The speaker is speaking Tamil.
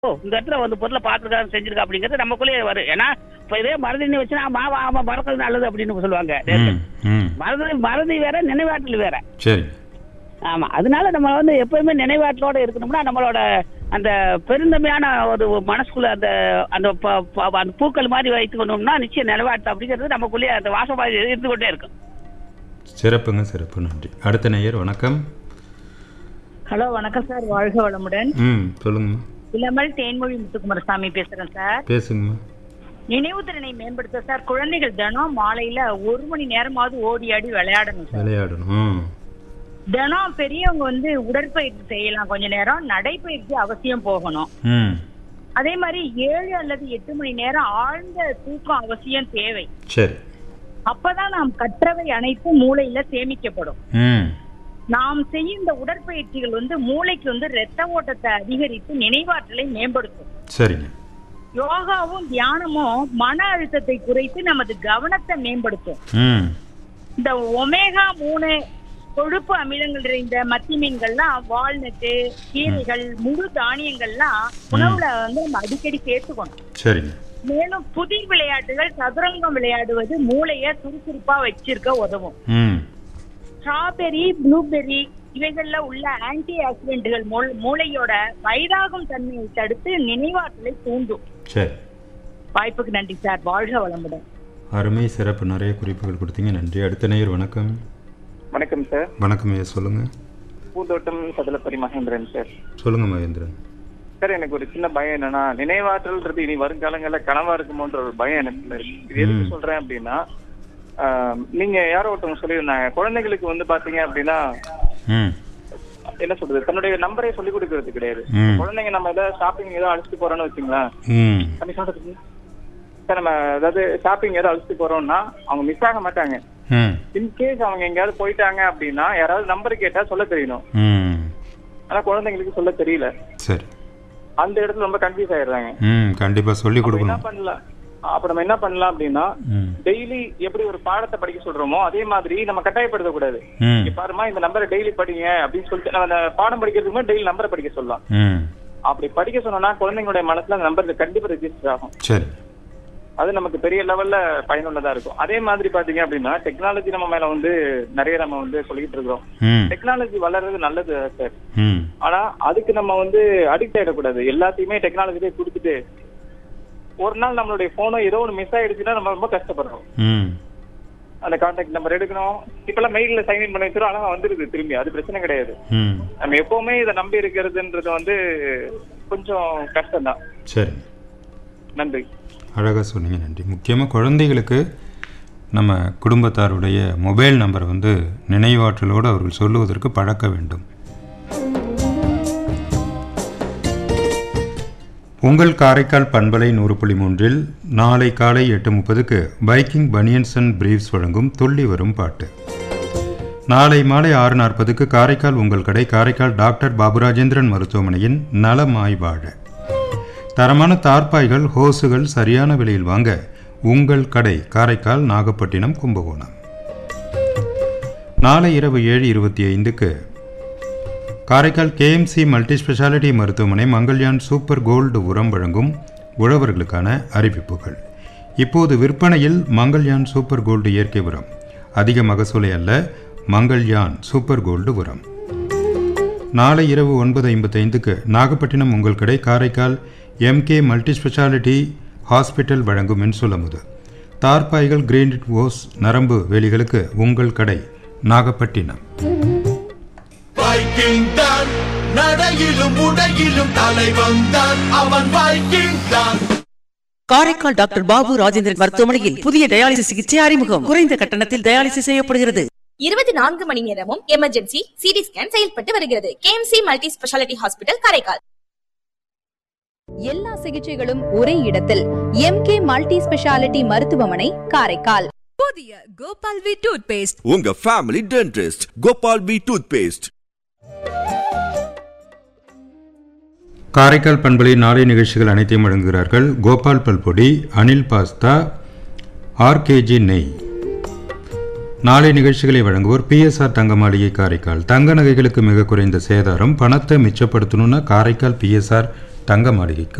இந்த இடத்துல வந்து பொருளை பார்த்துருக்காங்க செஞ்சிருக்கா அப்படிங்கிறது நமக்குள்ளேயே வரும். ஏன்னா இப்போ இதே மறதி வச்சுன்னா ஆமா மறக்கிறது நல்லது அப்படின்னு சொல்லுவாங்க. மறதி வேற, நினைவாற்றல் வேற. சரி. ஆமா, அதனால நம்ம வந்து எப்பவுமே நினைவாற்றலோட இருக்கணும்னா நம்மளோட அந்த பெருந்தமையான ஒரு மனசுக்குள்ள அந்த அந்த அந்த பூக்கள் மாதிரி வைத்துக்கணும்னா நிச்சயம் நினைவாற்றல் அப்படிங்கிறது நமக்குள்ளேயே அந்த வாசமாக இருந்து கொண்டே இருக்கும். சிறப்புங்க, சிறப்பு, நன்றி. அடுத்த நேயர் வணக்கம். ஹலோ, வணக்கம் சார். வாழ்க வளமுடன். சொல்லுங்க. இளமல் தேன்மொழி முத்துக்குமாரசாமி பேசுறேன் சார். பேசுங்க. நினைவு திறனை மேம்படுத்த சார் குழந்தைகள் தினம் மாலையில 1 மணி நேரமாவது ஓடி ஆடி விளையாடணும் சார். விளையாடணும். தினம் பெரியவங்க வந்து உடற்பயிற்சி செய்யலாம், கொஞ்ச நேரம் நடைப்பயிற்சி அவசியம் போகணும். அதே மாதிரி 7 அல்லது 8 மணி நேரம் ஆழ்ந்த தூக்கம் அவசியம் தேவை. சரி. அப்பதான் நாம் கற்றவை அனைத்தும் மூளையில சேமிக்கப்படும். நாம் செய்யும் இந்த உடற்பயிற்சிகள் வந்து மூளைக்கு வந்து ரத்த ஓட்டத்தை அதிகரித்து நினைவாற்றலை மேம்படுத்தும். சரிங்க. யோகாவும் தியானமும் மன அழுத்தத்தை குறைத்து நமது கவனத்தை மேம்படுத்தும். இந்த ஒமேகா 3 கொழுப்பு அமிலங்கள் நிறைந்த மத்தி மீன்கள்லாம், வால்நட்டு, கீரைகள், முழு தானியங்கள்லாம் உணவுல வந்து நம்ம அடிக்கடி சேர்த்துக்கணும். சரிங்க. மேலும் புதிர் விளையாட்டுகள், சதுரங்கம் விளையாடுவது மூளைய சுறுசுறுப்பா வச்சிருக்க உதவும். ஸ்ட்ராபெரி, ப்ளூபெரி இவைகள்ல உள்ள ஆன்டி ஆக்சிடென்ட்கள் மூளையோட வயதாகும் தன்மையை தடுத்து நினைவாற்றலை தூண்டும். சரி. வாய்ப்புக்கு நன்றி சார். வாழ்க வளமுடன். அருமை, சிறப்பு, நிறைய குறிப்புகள் கொடுத்தீங்க, நன்றி. அடுத்த நேயர் வணக்கம். வணக்கம் சார். வணக்கம் ஐயா, சொல்லுங்க. பூந்தோட்டம் சதலப்பரி மகேந்திரன் சார். சொல்லுங்க மகேந்திரன். சார், எனக்கு ஒரு சின்ன பயம் என்னன்னா, நினைவாற்றல்ன்றது இனி வருங்காலங்களில் கனவா இருக்குமோன்ற ஒரு பயம் எனக்கு இருக்கு. இது எதுக்கு சொல்றேன் அப்படின்னா, நீங்க யாரோ ஒருத்தவங்க சொல்லியிருந்தாங்க, குழந்தைகளுக்கு வந்து பாத்தீங்க அப்படின்னா என்ன சொல்றது, தன்னுடைய நம்பரே சொல்லி கொடுக்கறது கிடையாது. குழந்தைங்க நம்ம ஏதாவது ஷாப்பிங் ஏதோ அழைச்சிட்டு போறோம்னு வச்சுங்களேன், சார் நம்ம ஏதாவது ஷாப்பிங் ஏதோ அழைச்சிட்டு போறோம்னா அவங்க மிஸ் ஆக மாட்டாங்க. இன்கேஸ் அவங்க எங்கேயாவது போயிட்டாங்க அப்படின்னா யாராவது நம்பர் கேட்டா சொல்ல தெரியணும். ஆனா குழந்தைங்களுக்கு சொல்ல தெரியல. சரி. அந்த இடத்துல ரொம்ப கன்ஃபியூஸ் ஆயிடுறாங்க. கண்டிப்பா சொல்லி கொடுக்கணும். என்ன பண்ணலாம், அப்ப நம்ம என்ன பண்ணலாம் அப்படின்னா, டெய்லி எப்படி ஒரு பாடத்தை படிக்க சொல்றோமோ அதே மாதிரி நம்ம கட்டாயப்படுத்த கூடாது. பாருமா, இந்த நம்பரை டெய்லி படிங்க அப்படின்னு சொல்லிட்டு நம்ம அந்த பாடம் படிக்கிறதுக்கு டெய்லி நம்பரை படிக்க சொல்லலாம். அப்படி படிக்க சொன்னோம்னா குழந்தைங்களுடைய மனசுல அந்த நம்பர் கண்டிப்பா ரெஜிஸ்டர் ஆகும். சரி. அது நமக்கு பெரிய லெவல்ல பயனுள்ளதா இருக்கும். அதே மாதிரி பாத்தீங்க அப்படின்னா, டெக்னாலஜி நம்ம மேல வந்து நிறைய நம்ம வந்து சொல்லிட்டு இருக்கிறோம். டெக்னாலஜி வளர்றது நல்லது சார். ஆனா அதுக்கு நம்ம வந்து அடிக்ட் ஆயிடக்கூடாது. எல்லாத்தையுமே டெக்னாலஜிலே கொடுத்துட்டு ஒரு நாள் நம்மளுடைய போனோ ஏதோ ஒன்று மிஸ் ஆயிடுச்சுன்னா நம்ம ரொம்ப கஷ்டப்படுறோம். அந்த கான்டாக்ட் நம்பர் எடுக்கணும். இப்பெல்லாம் மெயில்ல சைன் இன் பண்ணி வச்சிரும், அழகா வந்துருது திரும்பி. அது பிரச்சனை கிடையாது. நம்ம எப்பவுமே இதை நம்பி இருக்கிறதுன்றது வந்து கொஞ்சம் கஷ்டம் தான். சரி, நன்றி. அழகா சொன்னீங்க, நன்றி. முக்கியமாக குழந்தைகளுக்கு நம்ம குடும்பத்தாருடைய மொபைல் நம்பரை வந்து நினைவாற்றலோடு அவர்கள் சொல்லுவதற்கு பழக்க வேண்டும். உங்கள் காரைக்கால் பண்பலை 100.3 நாளை காலை 8:30 பைக்கிங் பனியன்ஸ் அண்ட் பிரீவ்ஸ் வழங்கும் துள்ளி வரும் பாட்டு. நாளை மாலை 6:40 காரைக்கால் உங்கள் கடை, காரைக்கால் டாக்டர் பாபுராஜேந்திரன் மருத்துவமனையின் நலமாய் வாழ. தரமான தார்பாய்கள், ஹோசுகள் சரியான விலையில் வாங்க உங்கள் கடை, காரைக்கால், நாகப்பட்டினம், கும்பகோணம். நாளை இரவு 7:25 காரைக்கால் கேஎம்சி மல்டி ஸ்பெஷாலிட்டி மருத்துவமனை மங்கள்யான் சூப்பர் கோல்டு உரம் வழங்கும் உழவர்களுக்கான அறிவிப்புகள். இப்போது விற்பனையில் மங்கள்யான் சூப்பர் கோல்டு இயற்கை உரம். அதிக மகசூலை அல்ல, மங்கள்யான் சூப்பர் கோல்டு உரம். நாளை இரவு 9:55 நாகப்பட்டினம் உங்கள் கடை, Karaikal MK multi speciality hospital வழங்கும் மின்சுலமுது. தார்பாய்கள், கிரேனைட் ஓஸ், நரம்பு வேலிகளுக்கு உங்கள் கடை, நாகப்பட்டினம். காரைக்கால் டாக்டர் பாபு ராஜேந்திரன் மருத்துவமனையில் புதிய டயாலிசிஸ் சிகிச்சை அறிமுகம். குறைந்த கட்டணத்தில் டயாலிசிஸ் செய்யப்படுகிறது. 24 மணி நேரமும் எமர்ஜென்சி சிடி ஸ்கேன் செயல்பட்டு வருகிறது. KMC multi speciality hospital, Karaikal. எல்லா சிகிச்சைகளும் ஒரே இடத்தில். எம்கே மல்டி ஸ்பெஷாலிட்டி மருத்துவமனை, காரைக்கால். புதிய கோபால் வி டூத் பேஸ்ட், உங்க family dentist Gopal we tooth paste. Karaikal பண்பலை நாளை நிகழ்ச்சிகள் அனைத்தையும் வழங்குகிறார்கள் கோபால் பல்பொடி, அனில் பாஸ்தா, ஆர்கேஜி நெய். நாளை நிகழ்ச்சிகளை வழங்குவோர் பிஎஸ்ஆர் தங்க மாளிகை, காரைக்கால். தங்க நகைகளுக்கு மிக குறைந்த சேதாரம். பணத்தை மிச்சப்படுத்தணும்னா காரைக்கால் பிஎஸ்ஆர் தங்க மாளிகைக்கு